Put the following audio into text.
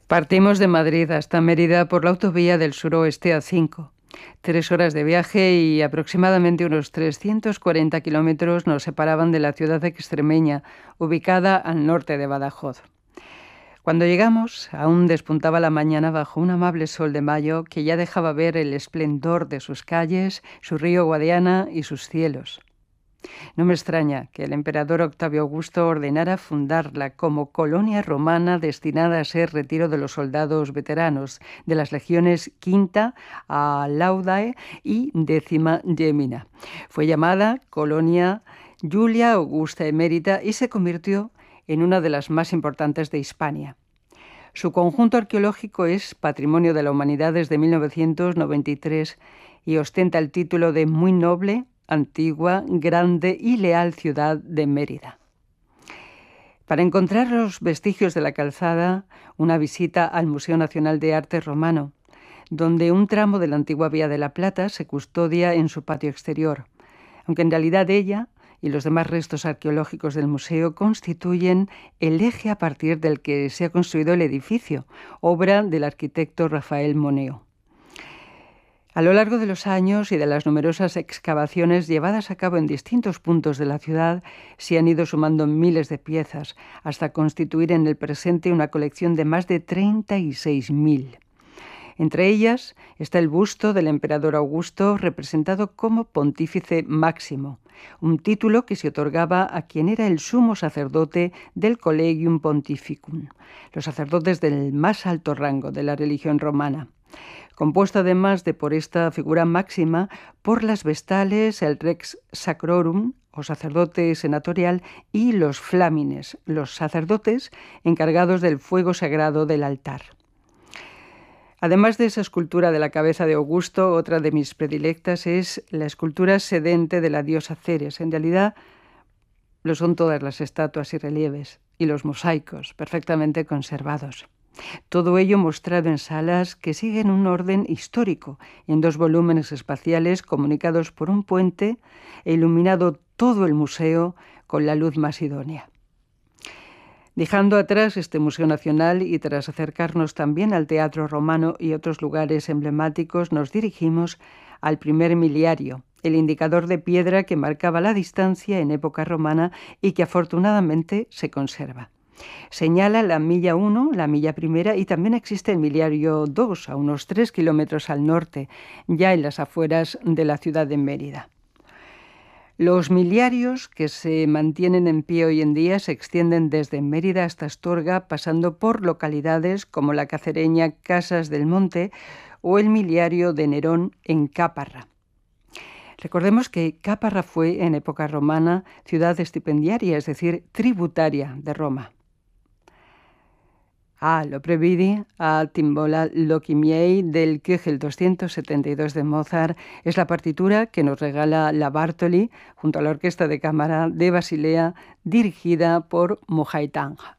Partimos de Madrid hasta Mérida por la autovía del suroeste A5. 3 horas de viaje y aproximadamente unos 340 kilómetros nos separaban de la ciudad extremeña, ubicada al norte de Badajoz. Cuando llegamos, aún despuntaba la mañana bajo un amable sol de mayo que ya dejaba ver el esplendor de sus calles, su río Guadiana y sus cielos. No me extraña que el emperador Octavio Augusto ordenara fundarla como colonia romana destinada a ser retiro de los soldados veteranos de las legiones Quinta a Laudae y Décima Gemina. Fue llamada Colonia Julia Augusta Emérita y se convirtió en una de las más importantes de Hispania. Su conjunto arqueológico es Patrimonio de la Humanidad desde 1993 y ostenta el título de Muy Noble, Antigua, Grande y Leal Ciudad de Mérida. Para encontrar los vestigios de la calzada, una visita al Museo Nacional de Arte Romano, donde un tramo de la antigua Vía de la Plata se custodia en su patio exterior, aunque en realidad ella y los demás restos arqueológicos del museo constituyen el eje a partir del que se ha construido el edificio, obra del arquitecto Rafael Moneo. A lo largo de los años y de las numerosas excavaciones llevadas a cabo en distintos puntos de la ciudad, se han ido sumando miles de piezas, hasta constituir en el presente una colección de más de 36.000. Entre ellas está el busto del emperador Augusto, representado como Pontífice Máximo, un título que se otorgaba a quien era el sumo sacerdote del Collegium Pontificum, los sacerdotes del más alto rango de la religión romana, compuesto además de por esta figura máxima por las vestales, el Rex Sacrorum, o sacerdote senatorial, y los flámines, los sacerdotes encargados del fuego sagrado del altar. Además de esa escultura de la cabeza de Augusto, otra de mis predilectas es la escultura sedente de la diosa Ceres. En realidad lo son todas las estatuas y relieves, y los mosaicos, perfectamente conservados. Todo ello mostrado en salas que siguen un orden histórico, en 2 volúmenes espaciales comunicados por un puente e iluminado todo el museo con la luz más idónea. Dejando atrás este Museo Nacional y tras acercarnos también al Teatro Romano y otros lugares emblemáticos, nos dirigimos al primer miliario, el indicador de piedra que marcaba la distancia en época romana y que afortunadamente se conserva. Señala la milla 1, la milla primera, y también existe el miliario 2, a unos 3 kilómetros al norte, ya en las afueras de la ciudad de Mérida. Los miliarios que se mantienen en pie hoy en día se extienden desde Mérida hasta Astorga, pasando por localidades como la cacereña Casas del Monte o el miliario de Nerón en Cáparra. Recordemos que Cáparra fue, en época romana, ciudad estipendiaria, es decir, tributaria de Roma. Lo previdi a Timbola Lokimiei del Köchel 272 de Mozart es la partitura que nos regala la Bartoli junto a la Orquesta de Cámara de Basilea dirigida por Mohai Tang.